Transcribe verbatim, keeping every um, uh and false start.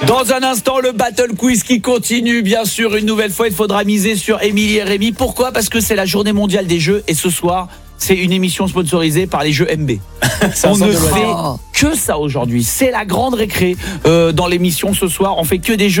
Dans un instant, le Battle Quiz qui continue, bien sûr. Une nouvelle fois, il faudra miser sur Émilie et Rémi. Pourquoi ? Parce que c'est la journée mondiale des jeux. Et ce soir, c'est une émission sponsorisée par les jeux M B. On ne fait que ça aujourd'hui. C'est la grande récré euh, dans l'émission ce soir. On fait que des jeux.